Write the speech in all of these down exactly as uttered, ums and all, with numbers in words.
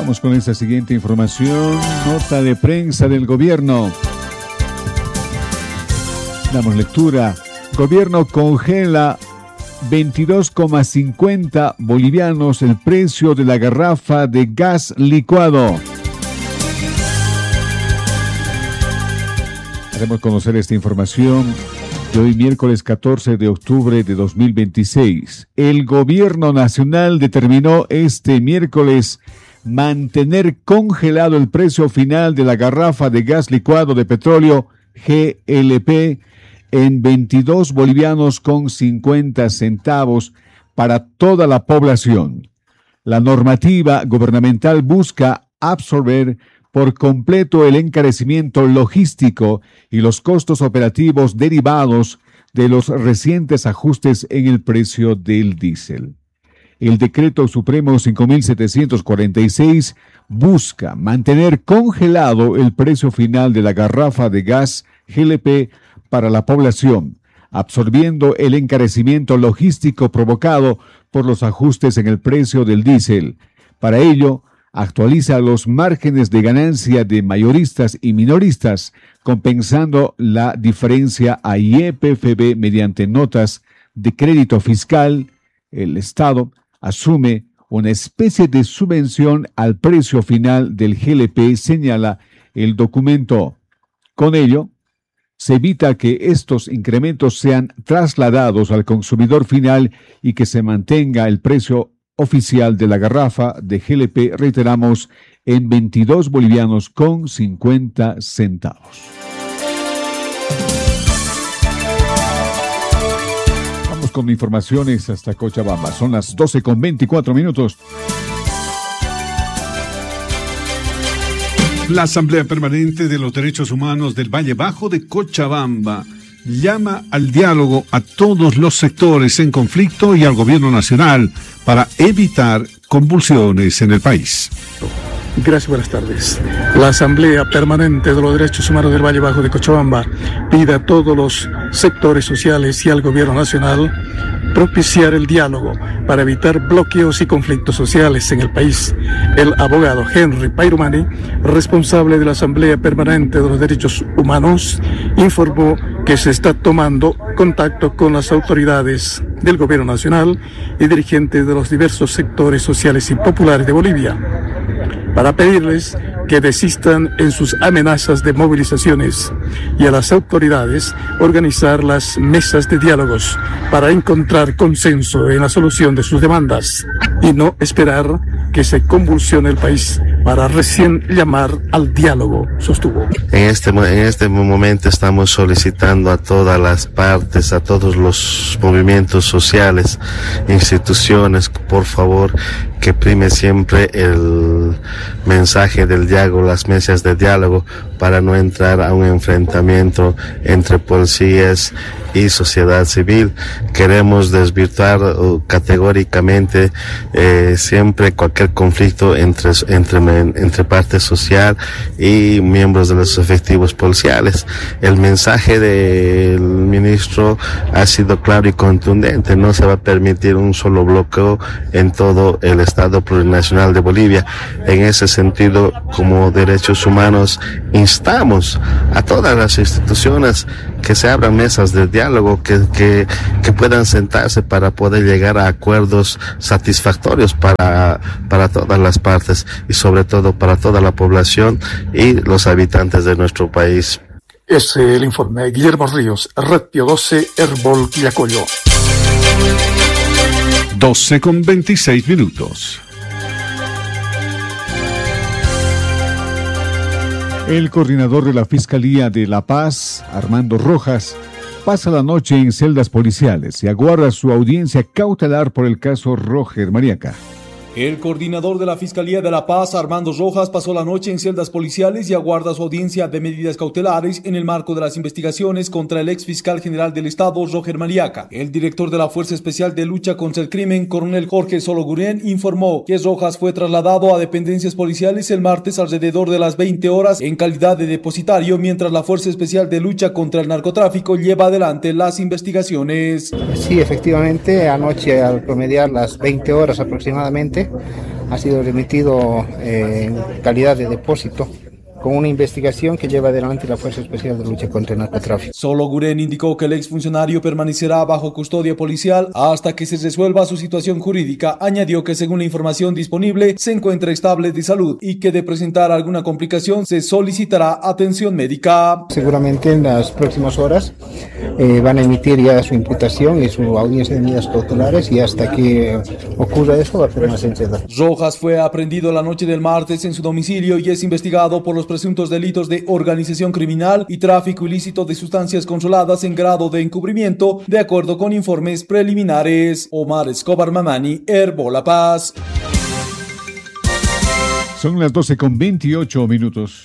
Vamos con esta siguiente información. Nota de prensa del gobierno. Damos lectura. Gobierno congela veintidós coma cincuenta bolivianos el precio de la garrafa de gas licuado. Haremos conocer esta información de hoy miércoles catorce de octubre de dos mil veintiséis. El gobierno nacional determinó este miércoles mantener congelado el precio final de la garrafa de gas licuado de petróleo G L P en veintidós bolivianos con cincuenta centavos para toda la población. La normativa gubernamental busca absorber por completo el encarecimiento logístico y los costos operativos derivados de los recientes ajustes en el precio del diésel. El Decreto Supremo cinco mil setecientos cuarenta y seis busca mantener congelado el precio final de la garrafa de gas G L P para la población, absorbiendo el encarecimiento logístico provocado por los ajustes en el precio del diésel. Para ello, actualiza los márgenes de ganancia de mayoristas y minoristas, compensando la diferencia a Y P F B mediante notas de crédito fiscal. El Estado asume una especie de subvención al precio final del G L P, señala el documento. Con ello, se evita que estos incrementos sean trasladados al consumidor final y que se mantenga el precio oficial de la garrafa de G L P, reiteramos, en veintidós bolivianos con cincuenta centavos. Vamos con informaciones hasta Cochabamba. Son las doce con veinticuatro minutos. La Asamblea Permanente de los Derechos Humanos del Valle Bajo de Cochabamba llama al diálogo a todos los sectores en conflicto y al gobierno nacional para evitar convulsiones en el país. Gracias, buenas tardes. La Asamblea Permanente de los Derechos Humanos del Valle Bajo de Cochabamba pide a todos los sectores sociales y al gobierno nacional propiciar el diálogo para evitar bloqueos y conflictos sociales en el país. El abogado Henry Pairumani, responsable de la Asamblea Permanente de los Derechos Humanos, informó que se está tomando contacto con las autoridades del gobierno nacional y dirigentes de los diversos sectores sociales y populares de Bolivia para pedirles que desistan en sus amenazas de movilizaciones y a las autoridades organizar las mesas de diálogos para encontrar consenso en la solución de sus demandas y no esperar que se convulsione el país para recién llamar al diálogo, sostuvo. En este, en este momento estamos solicitando a todas las partes, a todos los movimientos sociales, instituciones, por favor, que prime siempre el mensaje del diálogo, las mesas de diálogo, para no entrar a un enfrentamiento entre policías y sociedad civil. Queremos desvirtuar uh, categóricamente eh, siempre cualquier conflicto entre, entre, entre parte social y miembros de los efectivos policiales. El mensaje del ministro ha sido claro y contundente: no se va a permitir un solo bloqueo en todo el Estado Plurinacional de Bolivia. En ese sentido, como derechos humanos, instamos a todas las instituciones que se abran mesas de diálogo, que, que, que puedan sentarse para poder llegar a acuerdos satisfactorios para, para todas las partes y sobre todo para toda la población y los habitantes de nuestro país. Es el informe de Guillermo Ríos, Ratio doce, Herbol, Quillacollo. doce con veintiséis minutos. El coordinador de la Fiscalía de La Paz, Armando Rojas, pasa la noche en celdas policiales y aguarda su audiencia cautelar por el caso Roger Mariaca. El coordinador de la Fiscalía de La Paz, Armando Rojas, pasó la noche en celdas policiales y aguarda su audiencia de medidas cautelares en el marco de las investigaciones contra el ex fiscal general del Estado, Roger Mariaca. El director de la Fuerza Especial de Lucha contra el Crimen, coronel Jorge Sologuren, informó que Rojas fue trasladado a dependencias policiales el martes alrededor de las veinte horas en calidad de depositario, mientras la Fuerza Especial de Lucha contra el Narcotráfico lleva adelante las investigaciones. Sí, efectivamente, anoche al promediar las veinte horas aproximadamente, ha sido remitido eh, en calidad de depósito, con una investigación que lleva adelante la Fuerza Especial de Lucha contra el Narcotráfico. Solo Guren indicó que el exfuncionario permanecerá bajo custodia policial hasta que se resuelva su situación jurídica. Añadió que según la información disponible se encuentra estable de salud y que de presentar alguna complicación se solicitará atención médica. Seguramente en las próximas horas eh, van a emitir ya su imputación y su audiencia de medidas cautelares, y hasta que ocurra eso va a permanecer en celda. Rojas fue aprehendido la noche del martes en su domicilio y es investigado por los presuntos delitos de organización criminal y tráfico ilícito de sustancias controladas en grado de encubrimiento, de acuerdo con informes preliminares. Omar Escobar Mamani, Herbo La Paz. Son las doce con veintiocho minutos.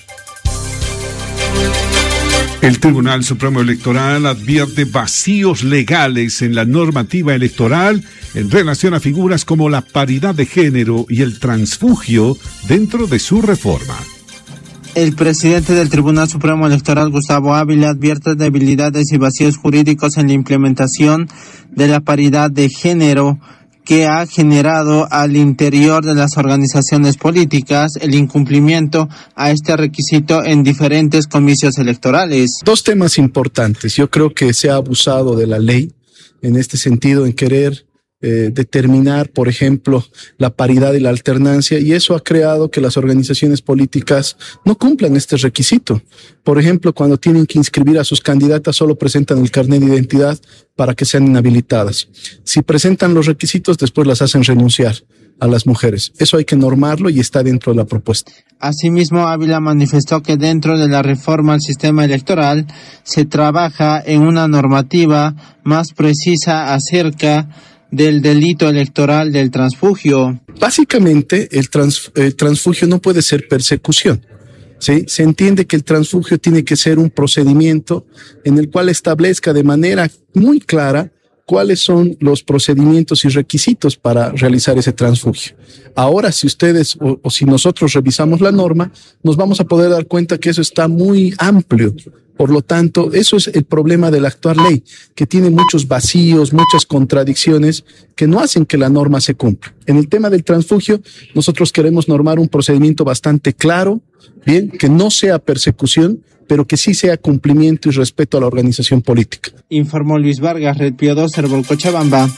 El Tribunal Supremo Electoral advierte vacíos legales en la normativa electoral en relación a figuras como la paridad de género y el transfugio dentro de su reforma. El presidente del Tribunal Supremo Electoral, Gustavo Ávila, advierte debilidades y vacíos jurídicos en la implementación de la paridad de género que ha generado al interior de las organizaciones políticas el incumplimiento a este requisito en diferentes comicios electorales. Dos temas importantes. Yo creo que se ha abusado de la ley en este sentido, en querer Eh, determinar, por ejemplo, la paridad y la alternancia, y eso ha creado que las organizaciones políticas no cumplan este requisito. Por ejemplo, cuando tienen que inscribir a sus candidatas, solo presentan el carnet de identidad para que sean inhabilitadas. Si presentan los requisitos, después las hacen renunciar a las mujeres. Eso hay que normarlo y está dentro de la propuesta. Asimismo, Ávila manifestó que dentro de la reforma al sistema electoral se trabaja en una normativa más precisa acerca del delito electoral del transfugio. Básicamente, el, trans, el transfugio no puede ser persecución, ¿sí? Se entiende que el transfugio tiene que ser un procedimiento en el cual establezca de manera muy clara cuáles son los procedimientos y requisitos para realizar ese transfugio. Ahora, si ustedes o, o si nosotros revisamos la norma, nos vamos a poder dar cuenta que eso está muy amplio. Por lo tanto, eso es el problema de la actual ley, que tiene muchos vacíos, muchas contradicciones que no hacen que la norma se cumpla. En el tema del transfugio, nosotros queremos normar un procedimiento bastante claro, bien, que no sea persecución, pero que sí sea cumplimiento y respeto a la organización política. Informó Luis Vargas, Red Pío dos, Herbol Cochabamba.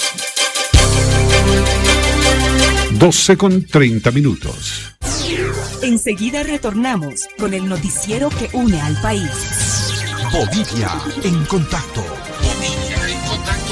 doce con treinta minutos. Enseguida retornamos con el noticiero que une al país. Bolivia en contacto. Bolivia en contacto.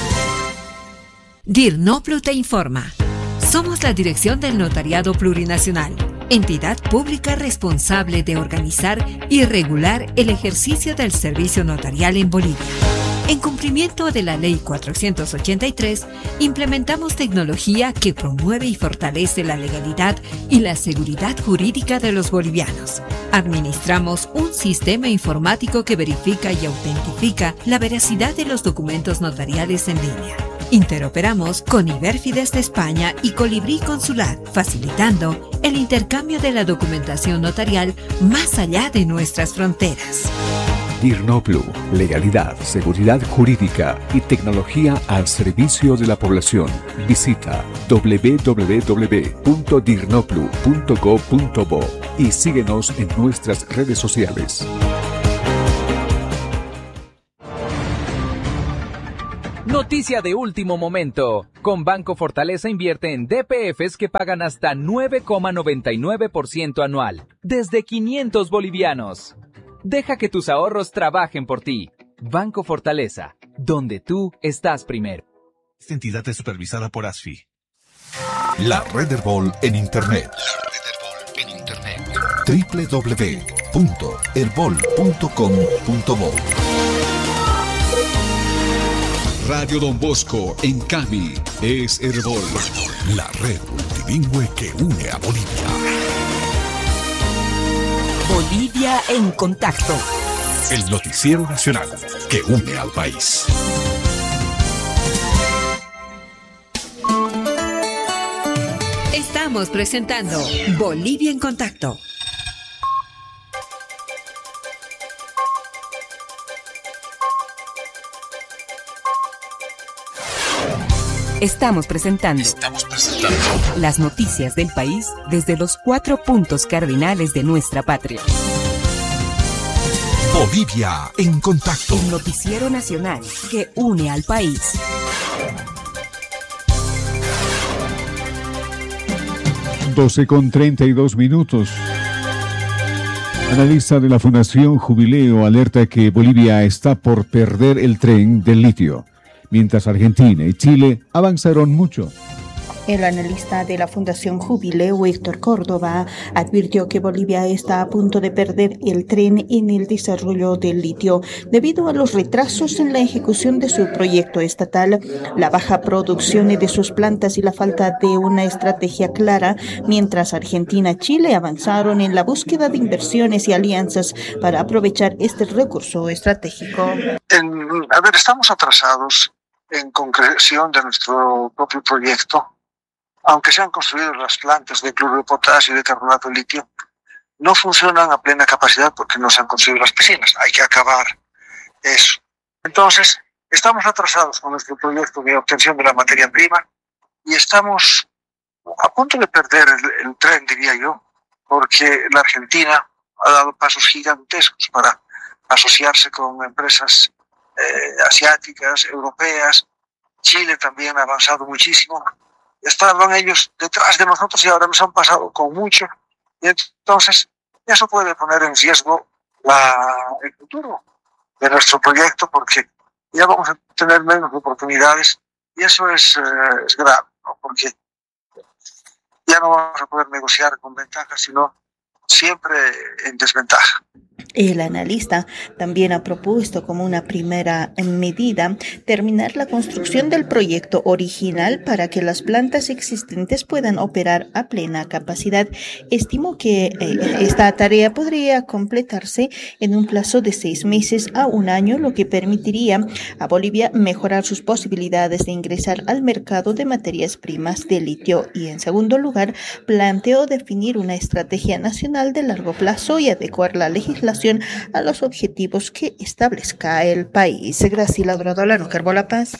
DIRNOPLU te informa. Somos la Dirección del Notariado Plurinacional, entidad pública responsable de organizar y regular el ejercicio del servicio notarial en Bolivia. En cumplimiento de la Ley cuatrocientos ochenta y tres, implementamos tecnología que promueve y fortalece la legalidad y la seguridad jurídica de los bolivianos. Administramos un sistema informático que verifica y autentifica la veracidad de los documentos notariales en línea. Interoperamos con Iberfides de España y Colibrí Consular, facilitando el intercambio de la documentación notarial más allá de nuestras fronteras. DIRNOPLU, legalidad, seguridad jurídica y tecnología al servicio de la población. Visita doble u doble u doble u punto dirnoplu punto go punto bo y síguenos en nuestras redes sociales. Noticia de último momento. Con Banco Fortaleza invierte en D P Efes que pagan hasta nueve coma noventa y nueve por ciento anual, desde quinientos bolivianos. Deja que tus ahorros trabajen por ti. Banco Fortaleza, donde tú estás primero. Esta entidad es supervisada por ASFI. La Red Herbol en Internet. La Red Herbol en Internet. doble u doble u doble u punto herbol punto com punto bo. Radio Don Bosco en Cami es Herbol. La red multilingüe que une a Bolivia. Bolivia en contacto. El noticiero nacional que une al país. Estamos presentando Bolivia en contacto. Estamos presentando, Estamos presentando las noticias del país desde los cuatro puntos cardinales de nuestra patria. Bolivia en contacto. El noticiero nacional que une al país. doce con treinta y dos minutos. Analista de la Fundación Jubileo alerta que Bolivia está por perder el tren del litio, mientras Argentina y Chile avanzaron mucho. El analista de la Fundación Jubileo, Héctor Córdoba, advirtió que Bolivia está a punto de perder el tren en el desarrollo del litio debido a los retrasos en la ejecución de su proyecto estatal, la baja producción de sus plantas y la falta de una estrategia clara, mientras Argentina y Chile avanzaron en la búsqueda de inversiones y alianzas para aprovechar este recurso estratégico. En, a ver, estamos atrasados en concreción de nuestro propio proyecto. Aunque se han construido las plantas de cloruro de potasio y de carbonato de litio, no funcionan a plena capacidad porque no se han construido las piscinas. Hay que acabar eso. Entonces, estamos atrasados con nuestro proyecto de obtención de la materia prima y estamos a punto de perder el, el tren, diría yo, porque la Argentina ha dado pasos gigantescos para asociarse con empresas eh, asiáticas, europeas. Chile también ha avanzado muchísimo. Estaban ellos detrás de nosotros y ahora nos han pasado con mucho. Y entonces eso puede poner en riesgo la, el futuro de nuestro proyecto porque ya vamos a tener menos oportunidades y eso es, eh, es grave, ¿no? Porque ya no vamos a poder negociar con ventaja, sino siempre en desventaja. El analista también ha propuesto como una primera medida terminar la construcción del proyecto original para que las plantas existentes puedan operar a plena capacidad. Estimó que eh, esta tarea podría completarse en un plazo de seis meses a un año, lo que permitiría a Bolivia mejorar sus posibilidades de ingresar al mercado de materias primas de litio. Y en segundo lugar, planteó definir una estrategia nacional de largo plazo y adecuar la legislación a los objetivos que establezca el país. Graciela Brodolano, Carbo La Paz.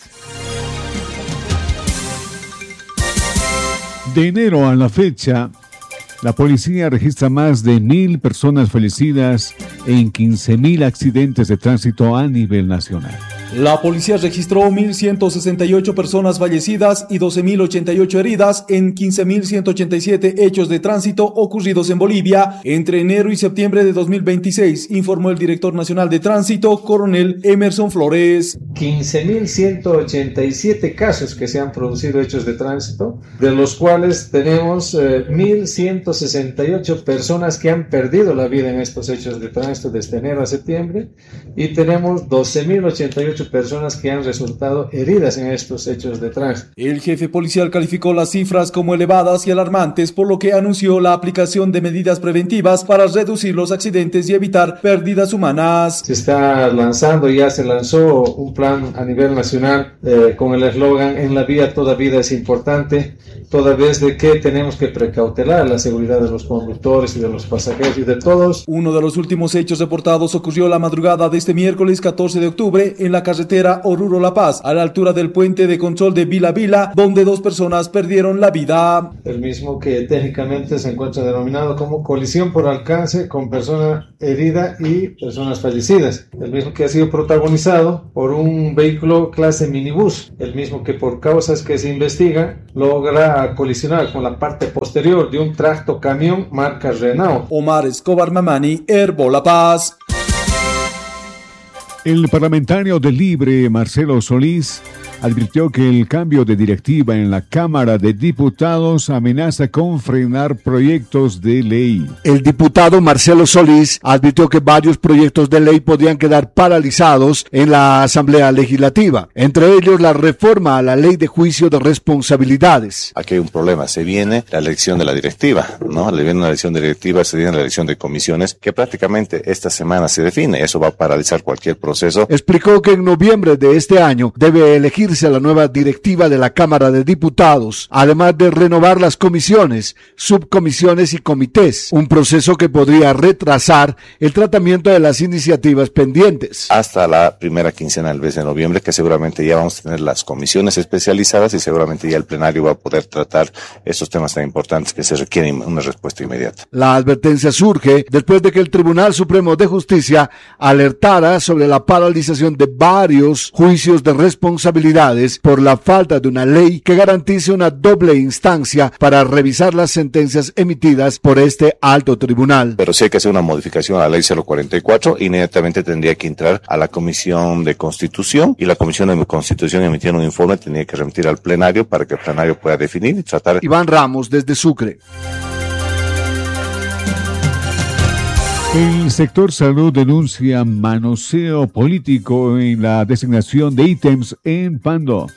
De enero a la fecha, la policía registra más de mil personas fallecidas en quince mil accidentes de tránsito a nivel nacional. La policía registró mil ciento sesenta y ocho personas fallecidas y doce mil ochenta y ocho heridas en quince mil ciento ochenta y siete hechos de tránsito ocurridos en Bolivia entre enero y septiembre de dos mil veintiséis, informó el director nacional de tránsito, coronel Emerson Flores. quince mil ciento ochenta y siete casos que se han producido hechos de tránsito, de los cuales tenemos eh, mil ciento sesenta y ocho personas que han perdido la vida en estos hechos de tránsito desde enero a septiembre y tenemos doce mil ochenta y ocho personas que han resultado heridas en estos hechos de tránsito. El jefe policial calificó las cifras como elevadas y alarmantes, por lo que anunció la aplicación de medidas preventivas para reducir los accidentes y evitar pérdidas humanas. Se está lanzando, ya se lanzó un plan a nivel nacional eh, con el eslogan "En la vía toda vida es importante", toda vez de que tenemos que precautelar la seguridad de los conductores y de los pasajeros y de todos. Uno de los últimos hechos reportados ocurrió la madrugada de este miércoles catorce de octubre en la carretera Oruro-La Paz, a la altura del puente de control de Vila Vila, donde dos personas perdieron la vida. El mismo que técnicamente se encuentra denominado como colisión por alcance con persona herida y personas fallecidas. El mismo que ha sido protagonizado por un vehículo clase minibús. El mismo que por causas que se investigan logra colisionar con la parte posterior de un tracto camión marca Renault. Omar Escobar Mamani, Herbo La Paz. El parlamentario de Libre, Marcelo Solís, advirtió que el cambio de directiva en la Cámara de Diputados amenaza con frenar proyectos de ley. El diputado Marcelo Solís advirtió que varios proyectos de ley podrían quedar paralizados en la Asamblea Legislativa, entre ellos la reforma a la Ley de Juicio de Responsabilidades. Aquí hay un problema, se viene la elección de la directiva, ¿no? Le viene una elección de directiva, se viene la elección de comisiones, que prácticamente esta semana se define, eso va a paralizar cualquier proceso. Explicó que en noviembre de este año debe elegirse adherirse a la nueva directiva de la Cámara de Diputados, además de renovar las comisiones, subcomisiones y comités, un proceso que podría retrasar el tratamiento de las iniciativas pendientes. Hasta la primera quincena del mes de noviembre, que seguramente ya vamos a tener las comisiones especializadas y seguramente ya el plenario va a poder tratar estos temas tan importantes que se requieren una respuesta inmediata. La advertencia surge después de que el Tribunal Supremo de Justicia alertara sobre la paralización de varios juicios de responsabilidades por la falta de una ley que garantice una doble instancia para revisar las sentencias emitidas por este alto tribunal. Pero sí hay que hacer una modificación a la ley cero cuarenta y cuatro, inmediatamente tendría que entrar a la Comisión de Constitución y la Comisión de Constitución emitiendo un informe, tendría que remitir al plenario para que el plenario pueda definir y tratar. Iván Ramos desde Sucre. El sector salud denuncia manoseo político en la designación de ítems en Pando.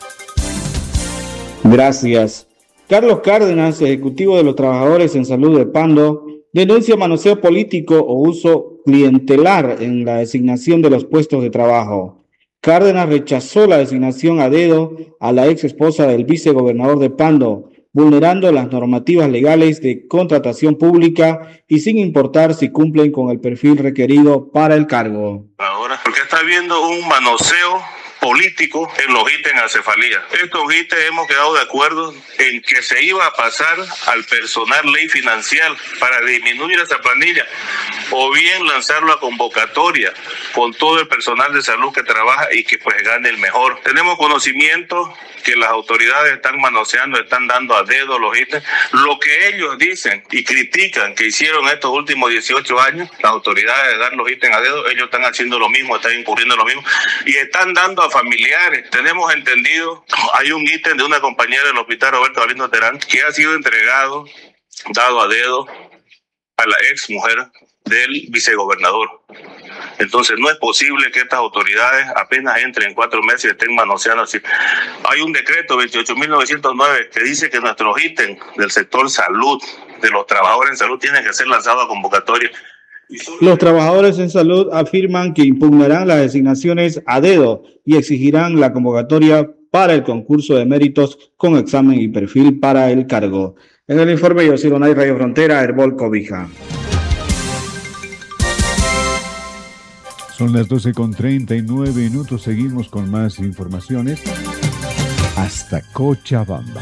Gracias. Carlos Cárdenas, ejecutivo de los trabajadores en salud de Pando, denuncia manoseo político o uso clientelar en la designación de los puestos de trabajo. Cárdenas rechazó la designación a dedo a la ex esposa del vicegobernador de Pando, vulnerando las normativas legales de contratación pública y sin importar si cumplen con el perfil requerido para el cargo. Ahora, porque está habiendo un manoseo político en los ítems en acefalía. Estos ítems hemos quedado de acuerdo en que se iba a pasar al personal ley financiera para disminuir esa planilla o bien lanzarlo a convocatoria con todo el personal de salud que trabaja y que pues gane el mejor. Tenemos conocimiento que las autoridades están manoseando, están dando a dedo los ítems. Lo que ellos dicen y critican que hicieron estos últimos dieciocho años, las autoridades de dar los ítems a dedo, ellos están haciendo lo mismo, están incurriendo en lo mismo y están dando a familiares. Tenemos entendido, hay un ítem de una compañera del hospital Roberto Galindo Terán que ha sido entregado, dado a dedo a la ex mujer del vicegobernador. Entonces no es posible que estas autoridades apenas entren en cuatro meses y estén manoseando así. Hay un decreto veintiocho mil novecientos nueve que dice que nuestros ítems del sector salud, de los trabajadores en salud, tienen que ser lanzados a convocatoria. Los trabajadores en salud afirman que impugnarán las designaciones a dedo y exigirán la convocatoria para el concurso de méritos con examen y perfil para el cargo. En el informe Yosilonay Radio Frontera, Herbol Cobija. Son las doce con treinta y nueve minutos, seguimos con más informaciones hasta Cochabamba.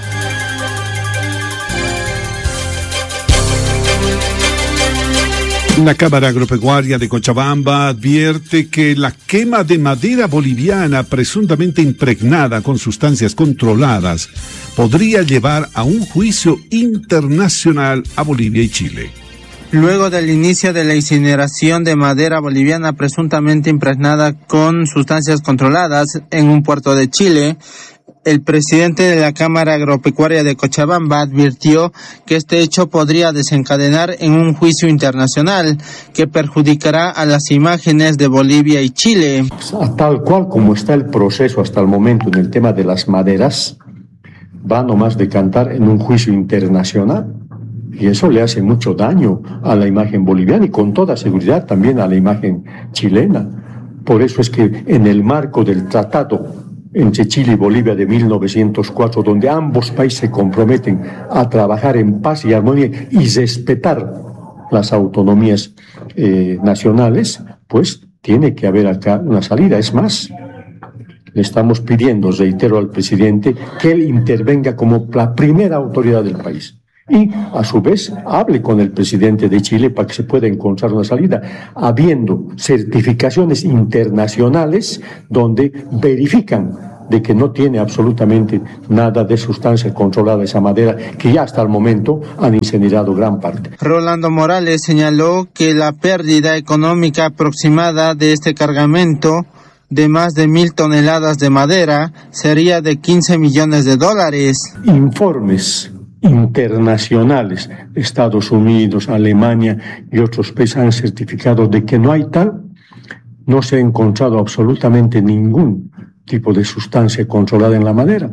La Cámara Agropecuaria de Cochabamba advierte que la quema de madera boliviana presuntamente impregnada con sustancias controladas podría llevar a un juicio internacional a Bolivia y Chile. Luego del inicio de la incineración de madera boliviana presuntamente impregnada con sustancias controladas en un puerto de Chile, el presidente de la Cámara Agropecuaria de Cochabamba advirtió que este hecho podría desencadenar en un juicio internacional que perjudicará a las imágenes de Bolivia y Chile. Tal cual como está el proceso hasta el momento en el tema de las maderas, va nomás decantar en un juicio internacional. Y eso le hace mucho daño a la imagen boliviana y con toda seguridad también a la imagen chilena. Por eso es que en el marco del tratado entre Chile y Bolivia de mil novecientos cuatro, donde ambos países se comprometen a trabajar en paz y armonía y respetar las autonomías eh, nacionales, pues tiene que haber acá una salida. Es más, le estamos pidiendo, reitero al presidente, que él intervenga como la primera autoridad del país. Y, a su vez, hable con el presidente de Chile para que se pueda encontrar una salida, habiendo certificaciones internacionales donde verifican de que no tiene absolutamente nada de sustancia controlada esa madera, que ya hasta el momento han incinerado gran parte. Rolando Morales señaló que la pérdida económica aproximada de este cargamento de más de mil toneladas de madera sería de quince millones de dólares. Informes internacionales, Estados Unidos, Alemania y otros países han certificado de que no hay tal, no se ha encontrado absolutamente ningún tipo de sustancia controlada en la madera.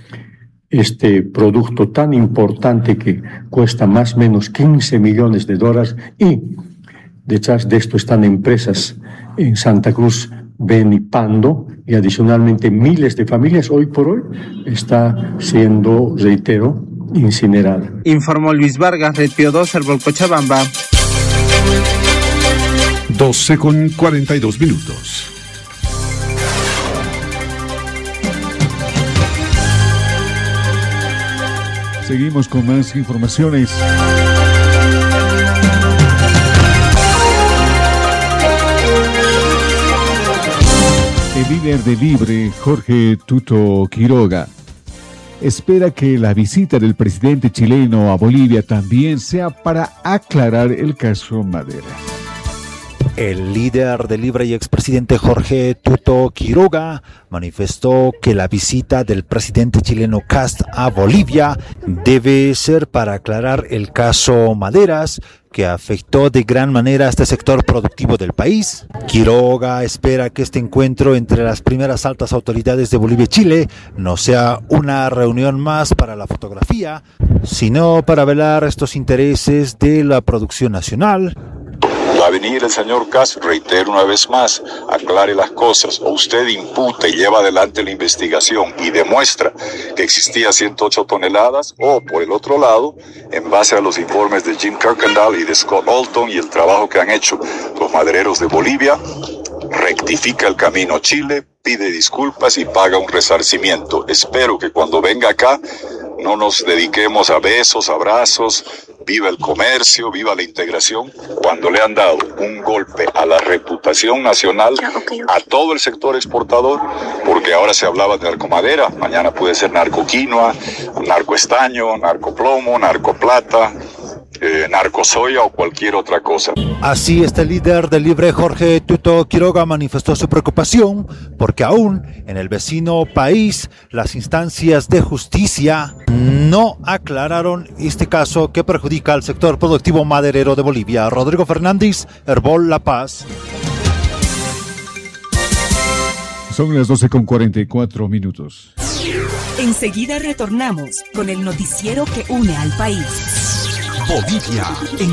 Este producto tan importante que cuesta más o menos quince millones de dólares y detrás de esto están empresas en Santa Cruz Beni Pando, y adicionalmente miles de familias hoy por hoy está siendo, reitero, incinerada. Informó Luis Vargas, Red Pío dos, Herbol Cochabamba. doce con cuarenta y dos minutos. Seguimos con más informaciones. El líder de Libre, Jorge Tuto Quiroga, espera que la visita del presidente chileno a Bolivia también sea para aclarar el caso Madera. El líder de Libre y expresidente Jorge Tuto Quiroga manifestó que la visita del presidente chileno Kast a Bolivia debe ser para aclarar el caso Maderas, que afectó de gran manera a este sector productivo del país. Quiroga espera que este encuentro entre las primeras altas autoridades de Bolivia y Chile no sea una reunión más para la fotografía, sino para velar estos intereses de la producción nacional. Va a venir el señor Kast, reitero una vez más, aclare las cosas, o usted imputa y lleva adelante la investigación y demuestra que existía ciento ocho toneladas, o por el otro lado, en base a los informes de Jim Kirkendall y de Scott Alton y el trabajo que han hecho los madereros de Bolivia, rectifica el camino a Chile, pide disculpas y paga un resarcimiento. Espero que cuando venga acá no nos dediquemos a besos, abrazos, viva el comercio, viva la integración, cuando le han dado un golpe a la reputación nacional, a todo el sector exportador, porque ahora se hablaba de narcomadera, mañana puede ser narcoquinoa, narcoestaño, narcoplomo, narcoplata, eh, narcosoya o cualquier otra cosa. Así, este líder del Libre, Jorge Tuto Quiroga, manifestó su preocupación porque aún en el vecino país las instancias de justicia no aclararon este caso que perjudica al sector productivo maderero de Bolivia. Rodrigo Fernández, Herbol La Paz. Son las doce con cuarenta y cuatro minutos. Enseguida retornamos con el noticiero que une al país. Bolivia en